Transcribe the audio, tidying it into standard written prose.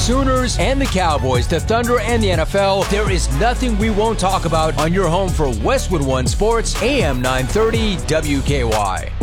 Sooners and the Cowboys, the Thunder and the NFL, there is nothing we won't talk about on your home for Westwood One Sports, AM 930 WKY.